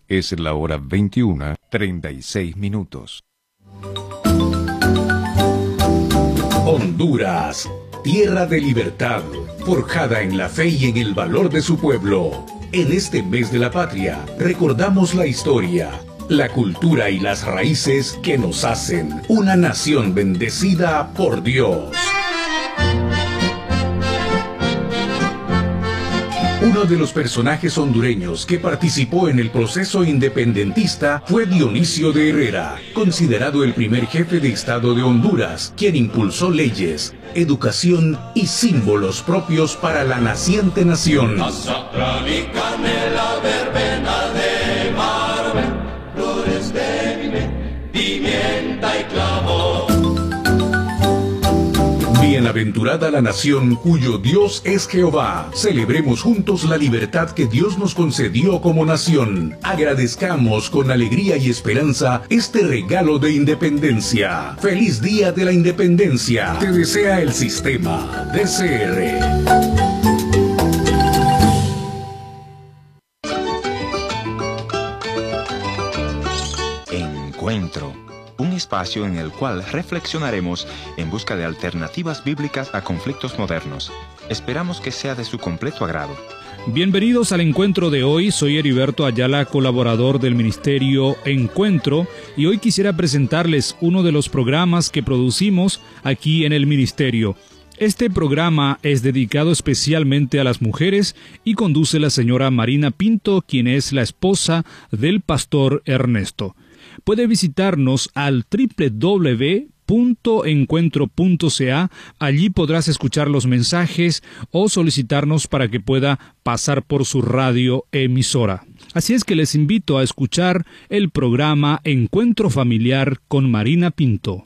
Es la hora 21:36. Honduras, tierra de libertad, forjada en la fe y en el valor de su pueblo. En este mes de la patria, recordamos la historia, la cultura y las raíces que nos hacen una nación bendecida por Dios. Uno de los personajes hondureños que participó en el proceso independentista fue Dionisio de Herrera, considerado el primer jefe de Estado de Honduras, quien impulsó leyes, educación y símbolos propios para la naciente nación. Azafrán y canela, verbena de mármol, flores de pimienta y clavo. Bienaventurada la nación cuyo Dios es Jehová. Celebremos juntos la libertad que Dios nos concedió como nación. Agradezcamos con alegría y esperanza este regalo de independencia. ¡Feliz Día de la Independencia! Te desea el sistema DCR. Encuentro, un espacio en el cual reflexionaremos en busca de alternativas bíblicas a conflictos modernos. Esperamos que sea de su completo agrado. Bienvenidos al encuentro de hoy. Soy Heriberto Ayala, colaborador del Ministerio Encuentro, y hoy quisiera presentarles uno de los programas que producimos aquí en el Ministerio. Este programa es dedicado especialmente a las mujeres y conduce la señora Marina Pinto, quien es la esposa del pastor Ernesto. Puede visitarnos al www.encuentro.ca. Allí podrás escuchar los mensajes o solicitarnos para que pueda pasar por su radio emisora. Así es que les invito a escuchar el programa Encuentro Familiar con Marina Pinto.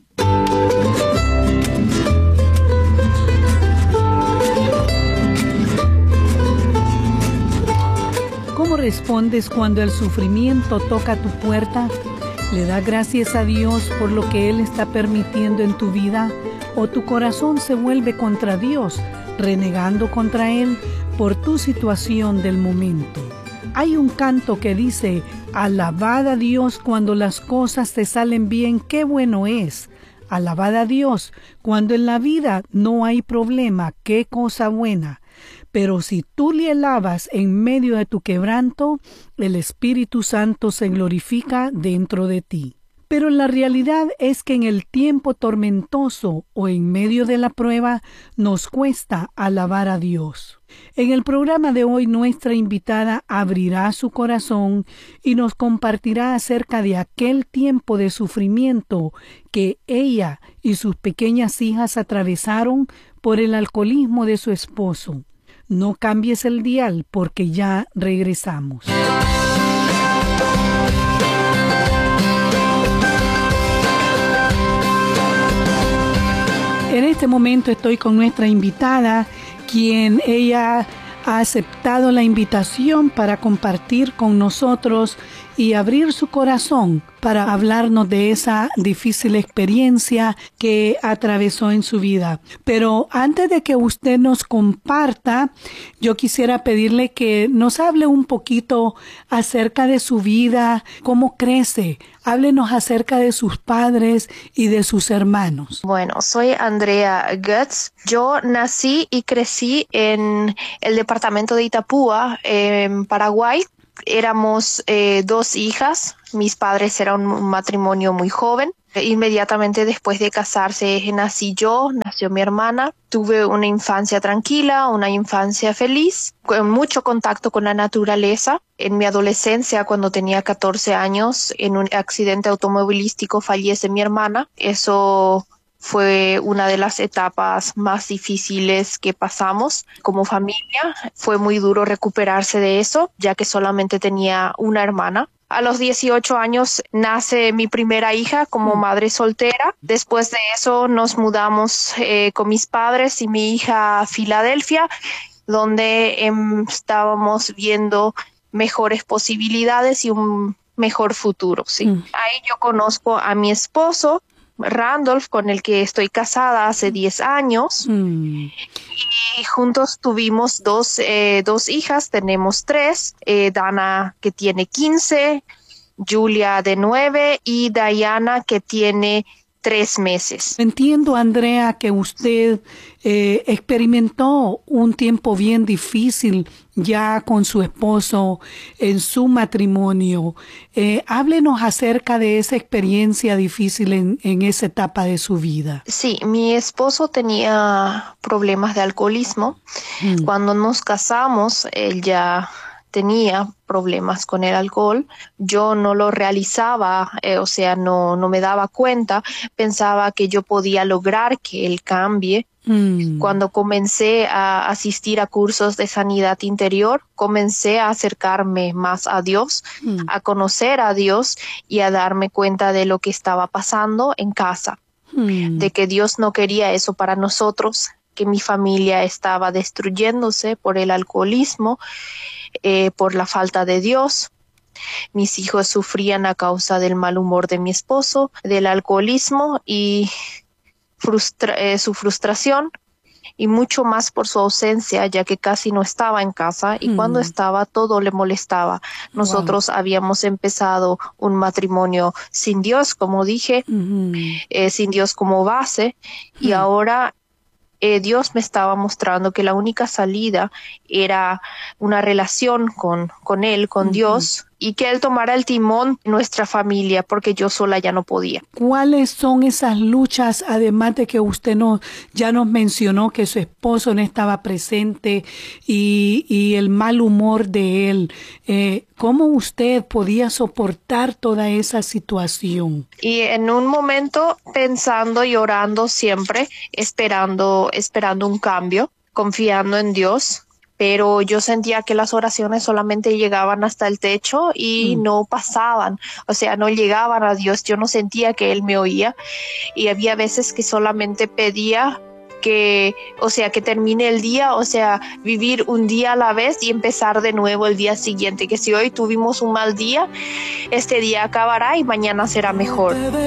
¿Cómo respondes cuando el sufrimiento toca tu puerta? ¿Le das gracias a Dios por lo que Él está permitiendo en tu vida? ¿O tu corazón se vuelve contra Dios, renegando contra Él por tu situación del momento? Hay un canto que dice: alabad a Dios cuando las cosas te salen bien, qué bueno es. Alabad a Dios cuando en la vida no hay problema, qué cosa buena. Pero si tú le alabas en medio de tu quebranto, el Espíritu Santo se glorifica dentro de ti. Pero la realidad es que en el tiempo tormentoso o en medio de la prueba nos cuesta alabar a Dios. En el programa de hoy nuestra invitada abrirá su corazón y nos compartirá acerca de aquel tiempo de sufrimiento que ella y sus pequeñas hijas atravesaron por el alcoholismo de su esposo. No cambies el dial porque ya regresamos. En este momento estoy con nuestra invitada, quien ella ha aceptado la invitación para compartir con nosotros y abrir su corazón para hablarnos de esa difícil experiencia que atravesó en su vida. Pero antes de que usted nos comparta, yo quisiera pedirle que nos hable un poquito acerca de su vida, cómo crece. Háblenos acerca de sus padres y de sus hermanos. Bueno, soy Andrea Götz. Yo nací y crecí en el departamento de Itapúa, en Paraguay. Éramos 2 hijas. Mis padres eran un matrimonio muy joven. Inmediatamente después de casarse nací yo, nació mi hermana. Tuve una infancia tranquila, una infancia feliz, con mucho contacto con la naturaleza. En mi adolescencia, cuando tenía 14 años, en un accidente automovilístico fallece mi hermana. Eso fue una de las etapas más difíciles que pasamos como familia. Fue muy duro recuperarse de eso, ya que solamente tenía una hermana. A los 18 años nace mi primera hija como madre soltera. Después de eso nos mudamos con mis padres y mi hija a Filadelfia, donde estábamos viendo mejores posibilidades y un mejor futuro, ¿sí? Ahí yo conozco a mi esposo, Randolph, con el que estoy casada hace 10 años. Y juntos tuvimos dos hijas, tenemos 3, Dana, que tiene 15, Julia de 9 y Diana, que tiene 3 meses. Entiendo, Andrea, que usted experimentó un tiempo bien difícil ya con su esposo en su matrimonio. Háblenos acerca de esa experiencia difícil en esa etapa de su vida. Sí, mi esposo tenía problemas de alcoholismo. Cuando nos casamos, él ya tenía problemas con el alcohol. Yo no lo realizaba, no me daba cuenta. Pensaba que yo podía lograr que él cambie. Cuando comencé a asistir a cursos de sanidad interior, comencé a acercarme más a Dios, a conocer a Dios y a darme cuenta de lo que estaba pasando en casa, de que Dios no quería eso para nosotros, que mi familia estaba destruyéndose por el alcoholismo, por la falta de Dios. Mis hijos sufrían a causa del mal humor de mi esposo, del alcoholismo y su frustración, y mucho más por su ausencia, ya que casi no estaba en casa, y cuando estaba todo le molestaba. Nosotros habíamos empezado un matrimonio sin Dios, como dije, sin Dios como base, y ahora Dios me estaba mostrando que la única salida era una relación con Él, con Dios, y que Él tomara el timón de nuestra familia, porque yo sola ya no podía. ¿Cuáles son esas luchas, además de que usted ya nos mencionó que su esposo no estaba presente y el mal humor de él? ¿Cómo usted podía soportar toda esa situación? Y en un momento pensando y orando siempre, esperando un cambio, confiando en Dios. Pero yo sentía que las oraciones solamente llegaban hasta el techo y no pasaban, no llegaban a Dios. Yo no sentía que Él me oía, y había veces que solamente pedía que termine el día, vivir un día a la vez y empezar de nuevo el día siguiente, que si hoy tuvimos un mal día, este día acabará y mañana será mejor.